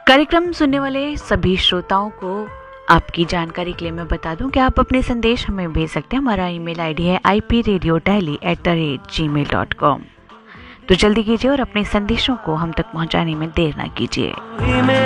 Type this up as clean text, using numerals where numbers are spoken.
कार्यक्रम सुनने वाले सभी श्रोताओं को आपकी जानकारी के लिए मैं बता दूं कि आप अपने संदेश हमें भेज सकते हैं। हमारा ईमेल आईडी है ipradiotally@gmail.com। तो जल्दी कीजिए और अपने संदेशों को हम तक पहुंचाने में देर ना कीजिए।